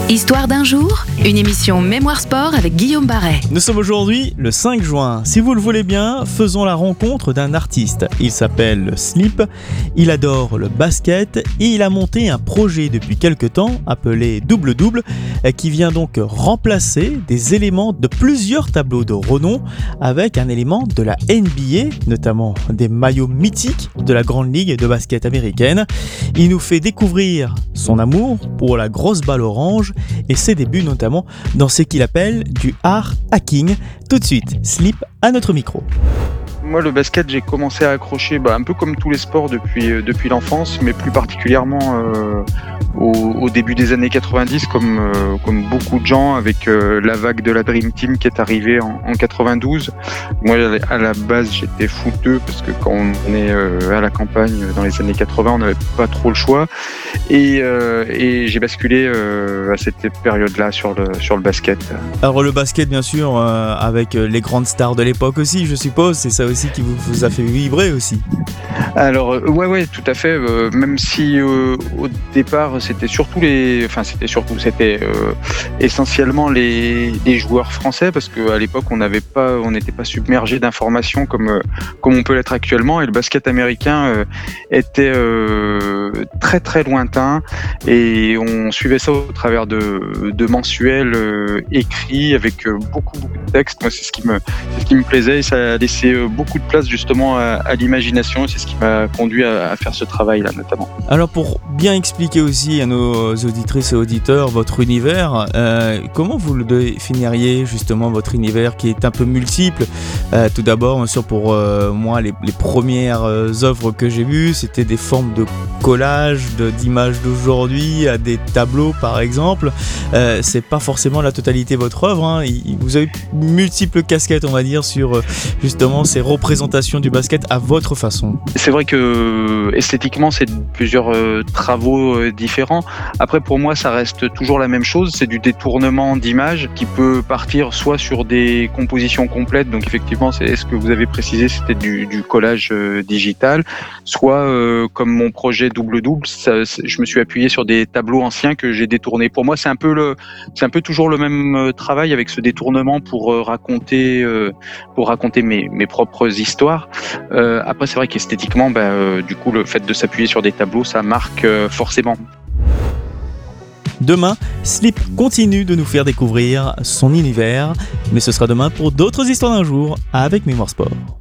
Histoire d'un jour, une émission Mémoire Sport avec Guillaume Barret. Nous sommes aujourd'hui le 5 juin. Si vous le voulez bien, faisons la rencontre d'un artiste. Il s'appelle Slip, il adore le basket et il a monté un projet depuis quelque temps appelé Double Double qui vient donc remplacer des éléments de plusieurs tableaux de renom avec un élément de la NBA, notamment des maillots mythiques de la grande ligue de basket américaine. Il nous fait découvrir son amour pour la grosse balle orange et ses débuts notamment dans ce qu'il appelle du art hacking. Tout de suite, Slip à notre micro. Moi, le basket, j'ai commencé à accrocher un peu comme tous les sports depuis l'enfance, mais plus particulièrement au début des années 90, comme beaucoup de gens, avec la vague de la Dream Team qui est arrivée en 92. Moi, à la base, j'étais footeux parce que quand on est à la campagne dans les années 80, on n'avait pas trop le choix. Et j'ai basculé à cette période-là sur le basket. Alors le basket, bien sûr, avec les grandes stars de l'époque aussi, je suppose, c'est ça aussi qui vous a fait vibrer aussi. Alors ouais, tout à fait. Même si au départ c'était essentiellement les joueurs français, parce qu'à l'époque on n'était pas submergé d'informations comme on peut l'être actuellement, et le basket américain était très très lointain, et on suivait ça au travers de mensuels écrits avec beaucoup de textes. Moi, c'est ce qui me plaisait, et ça a laissé beaucoup de place justement à l'imagination, et c'est ce qui m'a conduit à faire ce travail-là notamment. Alors pour bien expliquer aussi à nos auditrices et auditeurs votre univers, comment vous le définiriez justement, votre univers qui est un peu multiple? Tout d'abord, bien sûr, pour moi, les premières œuvres que j'ai vues, c'était des formes de collage d'images d'aujourd'hui à des tableaux par exemple. C'est pas forcément la totalité de votre œuvre, hein. Vous avez multiples casquettes, on va dire, sur justement ces représentations du basket à votre façon. C'est vrai que esthétiquement, c'est plusieurs travaux différents. Après, pour moi, ça reste toujours la même chose. C'est du détournement d'images qui peut partir soit sur des compositions complètes, donc effectivement, c'est ce que vous avez précisé, c'était du collage digital, soit comme mon projet Double Double, je me suis appuyé sur des tableaux anciens que j'ai détournés. Pour moi, c'est un peu toujours le même travail, avec ce détournement pour raconter mes propres histoires. Après, c'est vrai qu'esthétiquement, du coup, le fait de s'appuyer sur des tableaux, ça marque forcément. Demain, Slip continue de nous faire découvrir son univers, mais ce sera demain pour d'autres histoires d'un jour avec Mémoire Sport.